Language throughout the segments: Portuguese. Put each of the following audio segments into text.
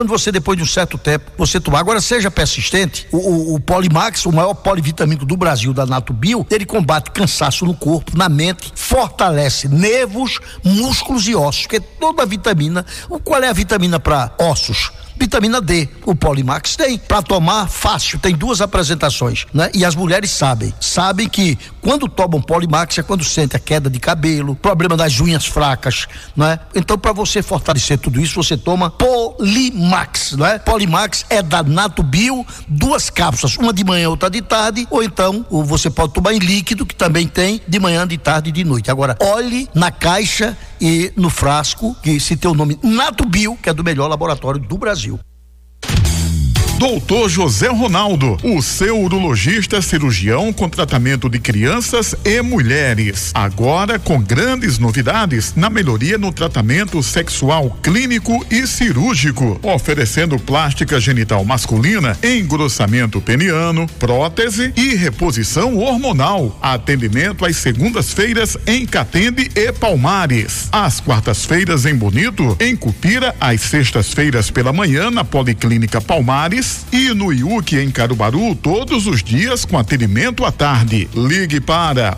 Quando você, depois de um certo tempo, você tomar, agora seja persistente, o Polimax, o maior polivitamínico do Brasil, da Natubio, ele combate cansaço no corpo, na mente, fortalece nervos, músculos e ossos, porque toda vitamina, qual é a vitamina para ossos? Vitamina D, o Polimax tem, para tomar fácil, tem 2 apresentações, né? E as mulheres sabem que quando tomam Polimax é quando sente a queda de cabelo, problema das unhas fracas, né? Então, para você fortalecer tudo isso, você toma Polimax, né? Polimax é da Natubio, 2 cápsulas, uma de manhã, outra de tarde, ou então você pode tomar em líquido, que também tem de manhã, de tarde e de noite. Agora, olhe na caixa e no frasco, que se tem o nome Natubio, que é do melhor laboratório do Brasil. Doutor José Ronaldo, o seu urologista cirurgião com tratamento de crianças e mulheres. Agora com grandes novidades na melhoria no tratamento sexual clínico e cirúrgico, oferecendo plástica genital masculina, engrossamento peniano, prótese e reposição hormonal. Atendimento às segundas-feiras em Catende e Palmares, às quartas-feiras em Bonito, em Cupira, às sextas-feiras pela manhã na Policlínica Palmares e no IUC em Caruaru todos os dias com atendimento à tarde. Ligue para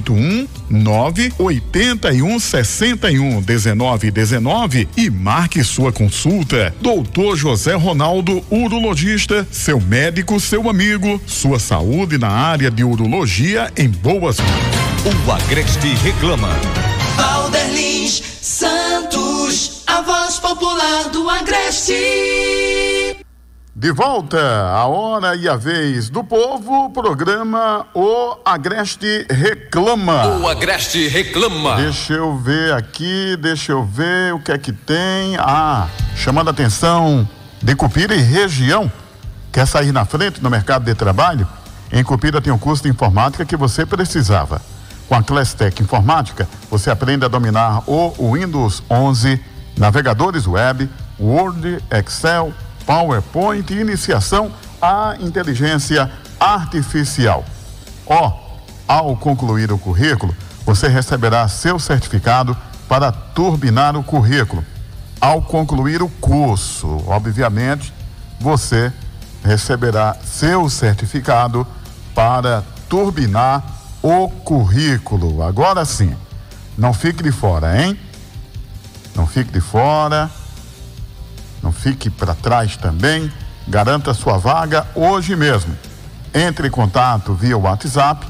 819-8161-1919 e marque sua consulta. Doutor José Ronaldo, urologista, seu médico, seu amigo, sua saúde na área de urologia em boas mãos. O Agreste reclama. Valderlins Santos, a voz popular do Agreste. De volta, a hora e a vez do povo, programa O Agreste Reclama. O Agreste Reclama. Deixa eu ver aqui, o que é que tem. Chamando a atenção de Cupira e região. Quer sair na frente no mercado de trabalho? Em Cupira tem um curso de informática que você precisava. Com a Classtech Informática, você aprende a dominar o Windows 11, navegadores web, Word, Excel, PowerPoint e iniciação à inteligência artificial. Ao concluir o currículo, você receberá seu certificado para turbinar o currículo. Ao concluir o curso, obviamente, você receberá seu certificado para turbinar o currículo. Agora sim, não fique de fora, hein? Não fique de fora. Não fique para trás também, garanta sua vaga hoje mesmo. Entre em contato via WhatsApp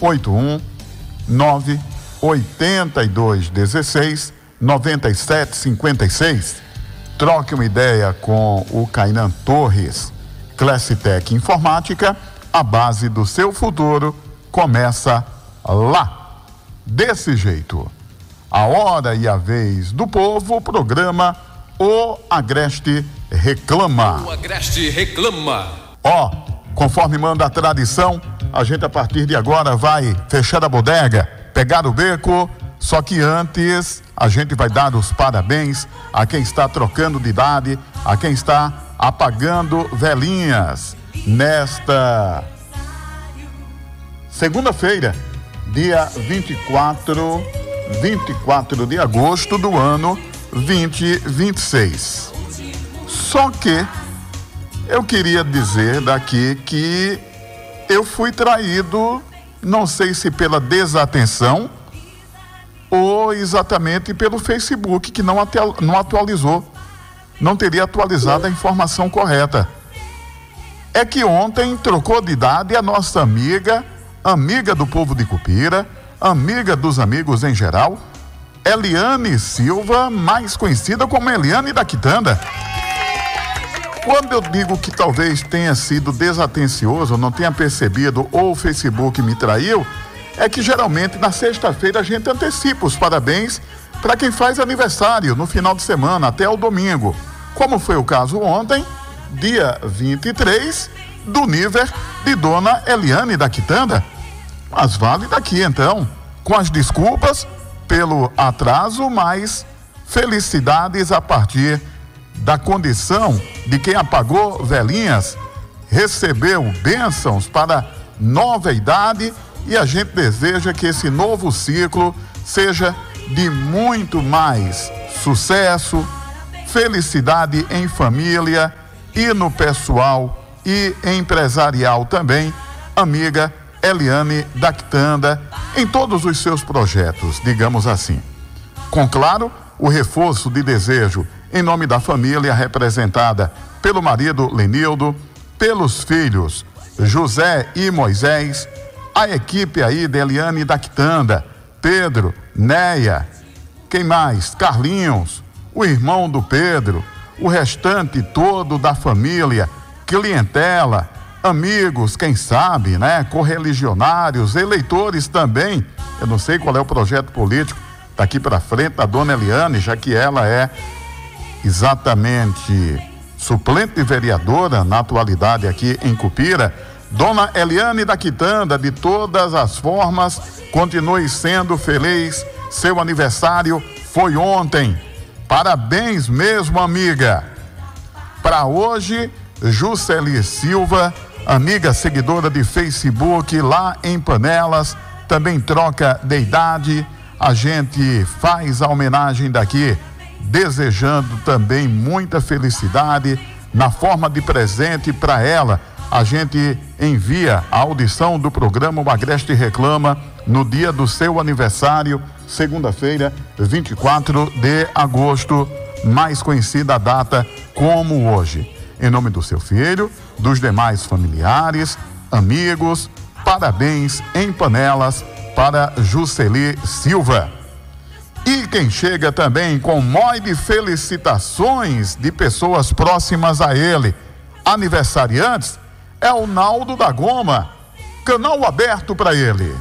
819-8216-9756. Troque uma ideia com o Kainan Torres. Classtech Informática, a base do seu futuro começa lá. Desse jeito. A hora e a vez do povo, programa O Agreste Reclama. O Agreste Reclama. Conforme manda a tradição, a gente a partir de agora vai fechar a bodega, pegar o beco, só que antes a gente vai dar os parabéns a quem está trocando de idade, a quem está apagando velhinhas nesta segunda-feira, dia 24 de agosto do ano 2026. Só que eu queria dizer daqui que eu fui traído, não sei se pela desatenção ou exatamente pelo Facebook, que não atualizou, não teria atualizado a informação correta. É que ontem trocou de idade a nossa amiga do povo de Cupira, amiga dos amigos em geral, Eliane Silva, mais conhecida como Eliane da Quitanda. Quando eu digo que talvez tenha sido desatencioso, não tenha percebido ou o Facebook me traiu, é que geralmente na sexta-feira a gente antecipa os parabéns para quem faz aniversário no final de semana até o domingo. Como foi o caso ontem, dia 23, do nível de dona Eliane da Quitanda. Mas vale daqui então, com as desculpas pelo atraso, mas felicidades a partir da condição de quem apagou velhinhas, recebeu bênçãos para nova idade, e a gente deseja que esse novo ciclo seja de muito mais sucesso, felicidade em família e no pessoal e empresarial também, amiga Eliane da Quitanda, em todos os seus projetos, digamos assim. Com, claro, o reforço de desejo em nome da família representada pelo marido Lenildo, pelos filhos José e Moisés, a equipe aí de Eliane da Quitanda, Pedro, Neia, quem mais? Carlinhos, o irmão do Pedro, o restante todo da família, clientela, amigos, quem sabe, né? Correligionários, eleitores também. Eu não sei qual é o projeto político daqui para frente da dona Eliane, já que ela é exatamente suplente vereadora na atualidade aqui em Cupira. Dona Eliane da Quitanda, de todas as formas, continue sendo feliz. Seu aniversário foi ontem. Parabéns mesmo, amiga. Para hoje, Jusceli Silva, amiga seguidora de Facebook lá em Panelas, também troca de idade. A gente faz a homenagem daqui, desejando também muita felicidade na forma de presente para ela. A gente envia a audição do programa O Agreste Reclama no dia do seu aniversário, segunda-feira, 24 de agosto, mais conhecida a data como hoje. Em nome do seu filho, dos demais familiares, amigos, parabéns em Panelas para Jusceli Silva. E quem chega também com mói de felicitações de pessoas próximas a ele, aniversariantes, é o Naldo da Goma. Canal aberto para ele.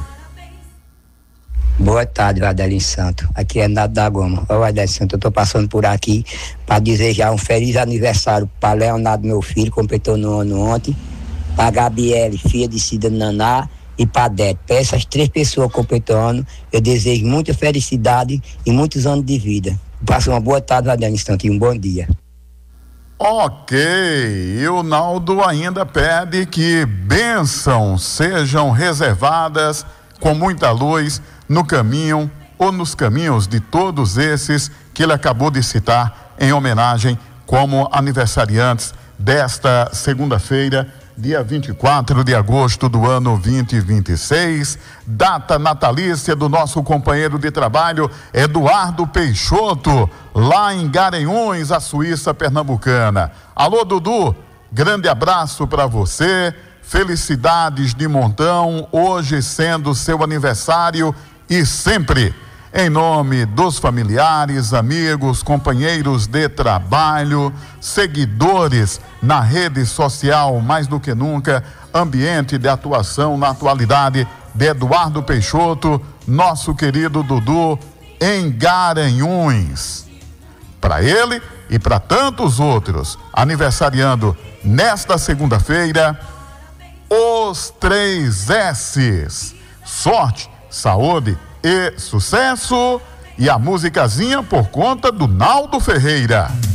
Boa tarde, Vadelin Santo. Aqui é Naldo da Goma. Ô, Vadelin Santo, eu tô passando por aqui para desejar um feliz aniversário para Leonardo, meu filho, completou no ano ontem, para Gabriele, filha de Cida Naná, e para Dete. Para essas 3 pessoas completando, eu desejo muita felicidade e muitos anos de vida. Passe uma boa tarde, Vadelin Santo, e um bom dia. Ok, e o Naldo ainda pede que bênçãos sejam reservadas com muita luz no caminho ou nos caminhos de todos esses que ele acabou de citar em homenagem como aniversariantes desta segunda-feira, dia 24 de agosto do ano 2026, data natalícia do nosso companheiro de trabalho Eduardo Peixoto, lá em Garanhuns, a Suíça pernambucana. Alô, Dudu, grande abraço para você, felicidades de montão, hoje sendo seu aniversário e sempre. Em nome dos familiares, amigos, companheiros de trabalho, seguidores na rede social, mais do que nunca, ambiente de atuação na atualidade de Eduardo Peixoto, nosso querido Dudu, em Garanhuns. Para ele e para tantos outros, aniversariando nesta segunda-feira, os 3 S's: sorte, saúde e sucesso. E a musicazinha por conta do Naldo Ferreira.